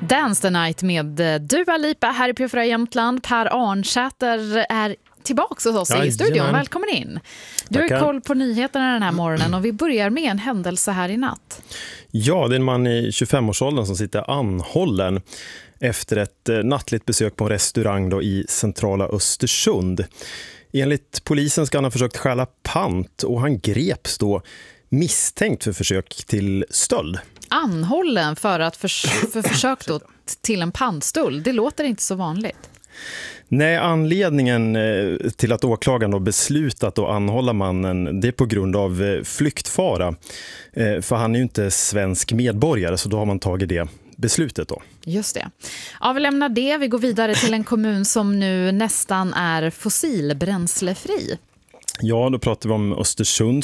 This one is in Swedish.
Dance the Night med Dua Lipa här i P4 Jämtland. Per Arnsäter är tillbaka hos oss i studion. Välkommen in. Du har koll på nyheterna den här morgonen och vi börjar med en händelse här i natt. Ja, det är en man i 25-årsåldern som sitter anhållen efter ett nattligt besök på en restaurang då i centrala Östersund. Enligt polisen ska han ha försökt stjäla pant och han greps då misstänkt för försök till stöld. Anhållen för försök då till en pantstöld. Det låter inte så vanligt. Nej, anledningen till att åklagaren då beslutat att anhålla mannen, det är på grund av flyktfara. För han är ju inte svensk medborgare, så då har man tagit det beslutet då. Just det. Ja, vi lämnar det. Vi går vidare till en kommun som nu nästan är fossilbränslefri. Ja, då pratar vi om Östersund